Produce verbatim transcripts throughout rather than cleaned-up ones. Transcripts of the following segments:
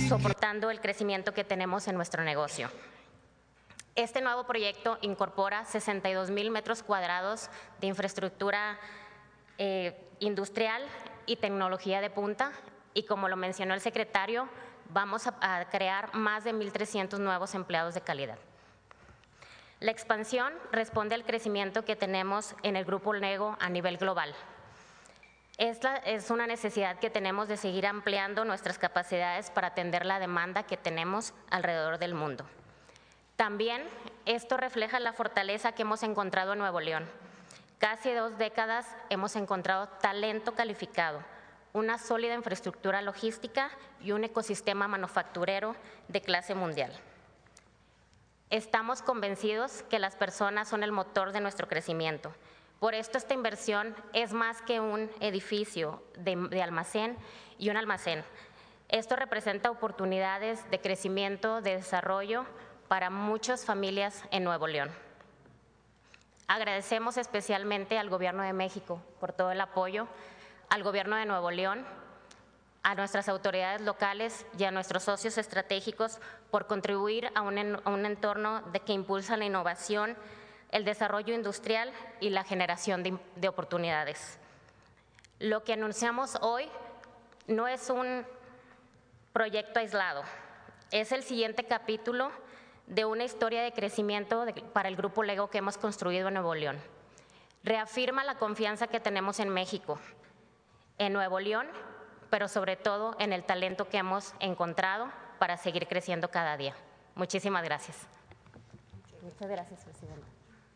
soportando el crecimiento que tenemos en nuestro negocio. Este nuevo proyecto incorpora sesenta y dos mil metros cuadrados de infraestructura eh, industrial y tecnología de punta, y como lo mencionó el secretario, vamos a, a crear más de mil trescientos nuevos empleados de calidad. La expansión responde al crecimiento que tenemos en el Grupo Lego a nivel global. Esta es una necesidad que tenemos de seguir ampliando nuestras capacidades para atender la demanda que tenemos alrededor del mundo. También esto refleja la fortaleza que hemos encontrado en Nuevo León. Casi dos décadas hemos encontrado talento calificado, una sólida infraestructura logística y un ecosistema manufacturero de clase mundial. Estamos convencidos que las personas son el motor de nuestro crecimiento. Por esto esta inversión es más que un edificio de, de almacén y un almacén. Esto representa oportunidades de crecimiento, de desarrollo para muchas familias en Nuevo León. Agradecemos especialmente al Gobierno de México por todo el apoyo, al Gobierno de Nuevo León, a nuestras autoridades locales y a nuestros socios estratégicos por contribuir a un, a un entorno de que impulsa la innovación, el desarrollo industrial y la generación de, de oportunidades. Lo que anunciamos hoy no es un proyecto aislado, es el siguiente capítulo de una historia de crecimiento de, para el Grupo Lego que hemos construido en Nuevo León. Reafirma la confianza que tenemos en México, en Nuevo León, pero sobre todo en el talento que hemos encontrado para seguir creciendo cada día. Muchísimas gracias. Muchas gracias, Presidenta.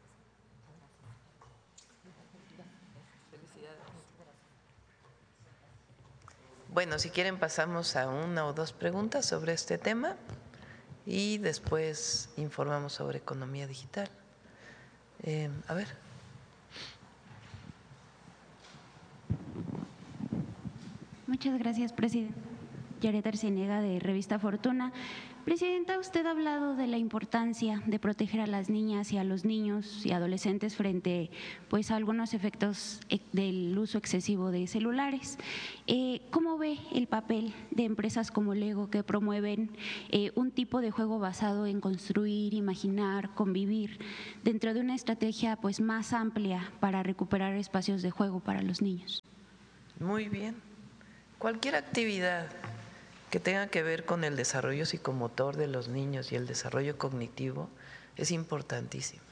Bueno, si quieren pasamos a una o dos preguntas sobre este tema y después informamos sobre economía digital. Eh, a ver. Muchas gracias, Presidenta. Yaret Arciniega, de Revista Fortuna. Presidenta, usted ha hablado de la importancia de proteger a las niñas y a los niños y adolescentes frente pues, a algunos efectos del uso excesivo de celulares. Eh, ¿Cómo ve el papel de empresas como Lego que promueven eh, un tipo de juego basado en construir, imaginar, convivir, dentro de una estrategia pues, más amplia para recuperar espacios de juego para los niños? Muy bien. Cualquier actividad que tenga que ver con el desarrollo psicomotor de los niños y el desarrollo cognitivo es importantísima.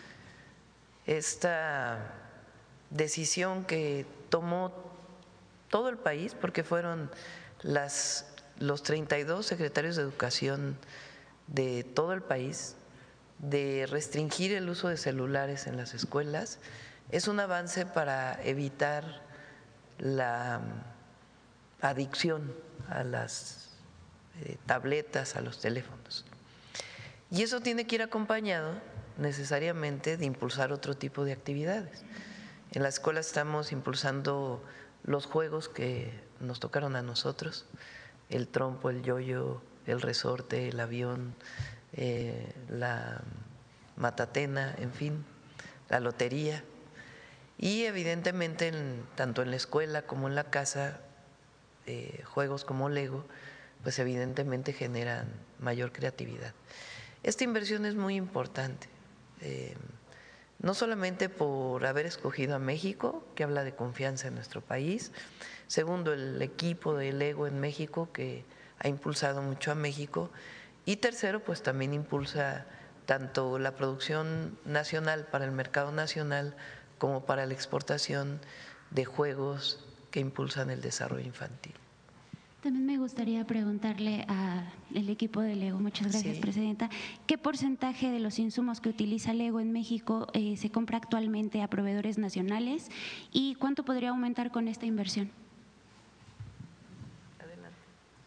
Esta decisión que tomó todo el país, porque fueron las, los treinta y dos secretarios de educación de todo el país, de restringir el uso de celulares en las escuelas, es un avance para evitar la adicción a las eh, tabletas, a los teléfonos. Y eso tiene que ir acompañado necesariamente de impulsar otro tipo de actividades. En la escuela estamos impulsando los juegos que nos tocaron a nosotros, el trompo, el yoyo, el resorte, el avión, eh, la matatena, en fin, la lotería. Y evidentemente, en, tanto en la escuela como en la casa, Eh, juegos como Lego, pues evidentemente generan mayor creatividad. Esta inversión es muy importante, eh, no solamente por haber escogido a México, que habla de confianza en nuestro país, segundo, el equipo de Lego en México, que ha impulsado mucho a México, y tercero, pues también impulsa tanto la producción nacional para el mercado nacional como para la exportación de juegos que impulsan el desarrollo infantil. También me gustaría preguntarle al equipo de Lego, muchas gracias, sí. Presidenta, ¿qué porcentaje de los insumos que utiliza Lego en México eh, se compra actualmente a proveedores nacionales y cuánto podría aumentar con esta inversión? Adelante.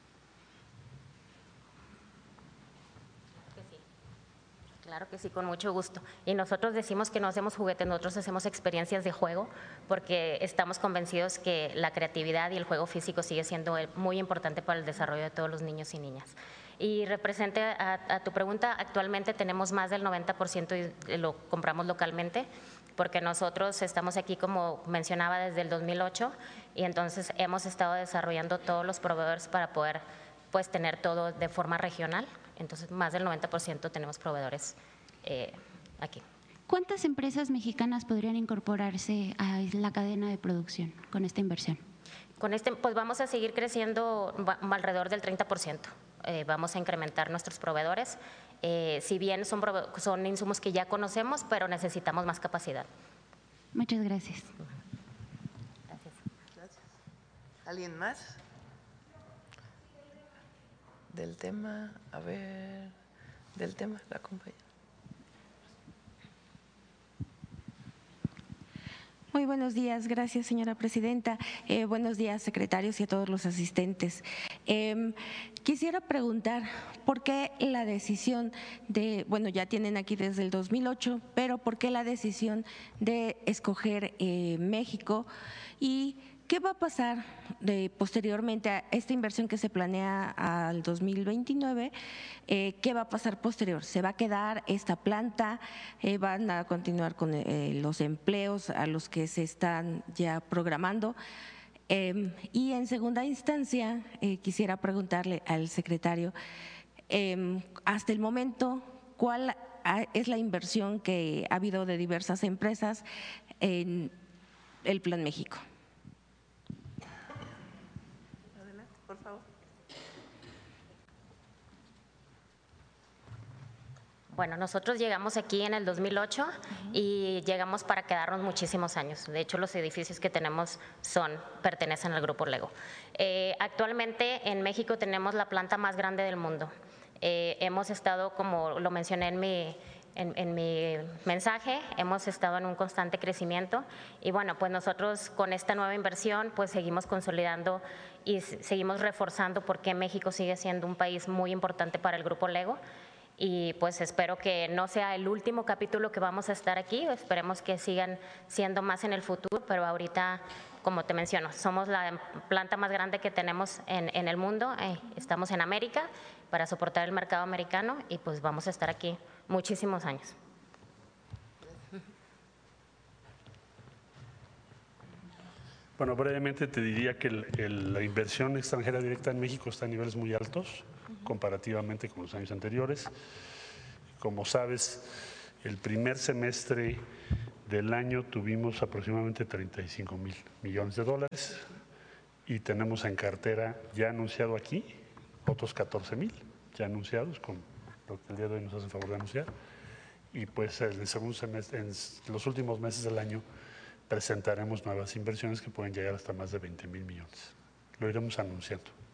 Claro que sí, con mucho gusto. Y nosotros decimos que no hacemos juguetes, nosotros hacemos experiencias de juego porque estamos convencidos que la creatividad y el juego físico sigue siendo muy importante para el desarrollo de todos los niños y niñas. Y represente a, a tu pregunta, actualmente tenemos más del noventa por ciento y lo compramos localmente porque nosotros estamos aquí, como mencionaba, desde el dos mil ocho y entonces hemos estado desarrollando todos los proveedores para poder pues tener todo de forma regional. Entonces, más del noventa por ciento tenemos proveedores eh, aquí. ¿Cuántas empresas mexicanas podrían incorporarse a la cadena de producción con esta inversión? Con este, pues vamos a seguir creciendo alrededor del treinta por ciento. Eh, vamos a incrementar nuestros proveedores. Eh, si bien son, son insumos que ya conocemos, pero necesitamos más capacidad. Muchas gracias. Gracias. Gracias. ¿Alguien más? Del tema, a ver, del tema, la compañera. Muy buenos días, gracias señora presidenta. Eh, buenos días secretarios y a todos los asistentes. Eh, quisiera preguntar por qué la decisión de, bueno ya tienen aquí desde el dos mil ocho, pero por qué la decisión de escoger eh, México y ¿qué va a pasar de, posteriormente a esta inversión que se planea al dos mil veintinueve? Eh, ¿Qué va a pasar posterior? ¿Se va a quedar esta planta? Eh, ¿Van a continuar con eh, los empleos a los que se están ya programando? Eh, y en segunda instancia, eh, quisiera preguntarle al secretario, eh, hasta el momento, ¿cuál es la inversión que ha habido de diversas empresas en el Plan México? Por favor. Bueno, nosotros llegamos aquí en el dos mil ocho y llegamos para quedarnos muchísimos años. De hecho, los edificios que tenemos son, pertenecen al Grupo Lego. Eh, actualmente en México tenemos la planta más grande del mundo. Eh, hemos estado, como lo mencioné en mi, en, en mi mensaje, hemos estado en un constante crecimiento y bueno, pues nosotros con esta nueva inversión pues seguimos consolidando y seguimos reforzando porque México sigue siendo un país muy importante para el Grupo Lego. Y pues espero que no sea el último capítulo que vamos a estar aquí, esperemos que sigan siendo más en el futuro, pero ahorita, como te menciono, somos la planta más grande que tenemos en, en el mundo, eh, estamos en América para soportar el mercado americano y pues vamos a estar aquí muchísimos años. Bueno, brevemente te diría que el, el, la inversión extranjera directa en México está a niveles muy altos, comparativamente con los años anteriores. Como sabes, el primer semestre del año tuvimos aproximadamente treinta y cinco mil millones de dólares y tenemos en cartera ya anunciado aquí otros catorce mil ya anunciados, con lo que el día de hoy nos hacen favor de anunciar. Y pues en el segundo semestre, en los últimos meses del año, presentaremos nuevas inversiones que pueden llegar hasta más de veinte mil millones. Lo iremos anunciando.